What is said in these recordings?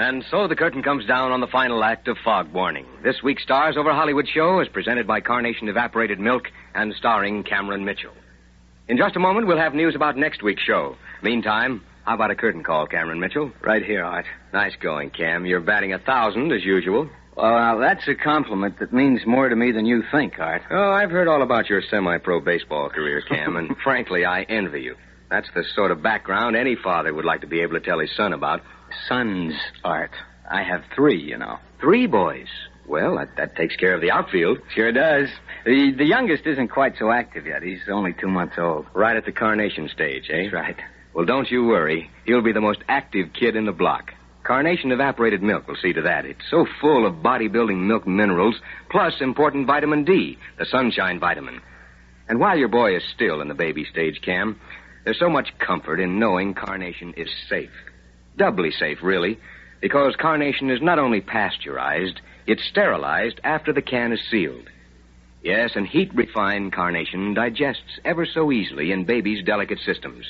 And so the curtain comes down on the final act of Fog Warning. This week's Stars Over Hollywood show is presented by Carnation Evaporated Milk and starring Cameron Mitchell. In just a moment, we'll have news about next week's show. Meantime, how about a curtain call, Cameron Mitchell? Right here, Art. Nice going, Cam. You're batting 1,000 as usual. Well, that's a compliment that means more to me than you think, Art. Oh, I've heard all about your semi-pro baseball career, Cam, and frankly, I envy you. That's the sort of background any father would like to be able to tell his son about. Sons, Art. I have 3, you know. 3 boys. Well, that takes care of the outfield. Sure does. The youngest isn't quite so active yet. He's only 2 months old. Right at the carnation stage, eh? That's right. Well, don't you worry. He'll be the most active kid in the block. Carnation Evaporated Milk will see to that. It's so full of bodybuilding milk minerals, plus important vitamin D, the sunshine vitamin. And while your boy is still in the baby stage, Cam, there's so much comfort in knowing Carnation is safe. Doubly safe, really, because Carnation is not only pasteurized, it's sterilized after the can is sealed. Yes, and heat-refined Carnation digests ever so easily in babies' delicate systems.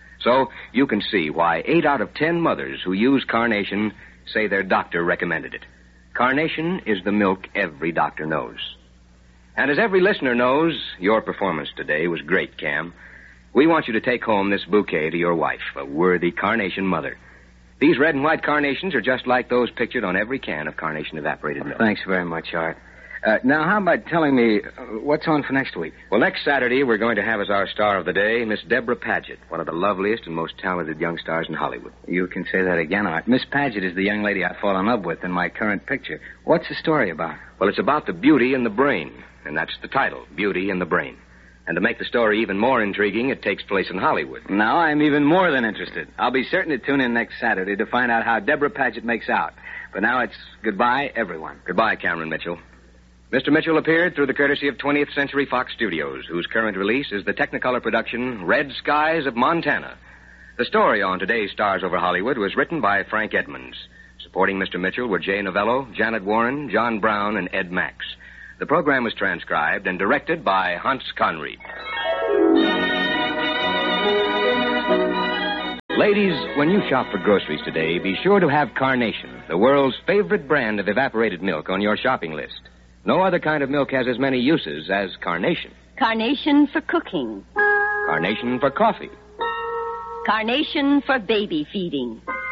So you can see why 8 out of 10 mothers who use Carnation say their doctor recommended it. Carnation is the milk every doctor knows. And as every listener knows, your performance today was great, Cam. We want you to take home this bouquet to your wife, a worthy Carnation mother. These red and white carnations are just like those pictured on every can of Carnation Evaporated Milk. Thanks very much, Art. Now, how about telling me what's on for next week? Well, next Saturday, we're going to have as our star of the day Miss Deborah Paget, one of the loveliest and most talented young stars in Hollywood. You can say that again, Art. Miss Paget is the young lady I fall in love with in my current picture. What's the story about? Well, it's about the beauty in the brain, and that's the title, Beauty in the Brain. And to make the story even more intriguing, it takes place in Hollywood. Now I'm even more than interested. I'll be certain to tune in next Saturday to find out how Deborah Paget makes out. But now it's goodbye, everyone. Goodbye, Cameron Mitchell. Mr. Mitchell appeared through the courtesy of 20th Century Fox Studios, whose current release is the Technicolor production Red Skies of Montana. The story on today's Stars Over Hollywood was written by Frank Edmonds. Supporting Mr. Mitchell were Jay Novello, Janet Warren, John Brown, and Ed Max. The program was transcribed and directed by Hans Conried. Ladies, when you shop for groceries today, be sure to have Carnation, the world's favorite brand of evaporated milk, on your shopping list. No other kind of milk has as many uses as Carnation. Carnation for cooking. Carnation for coffee. Carnation for baby feeding.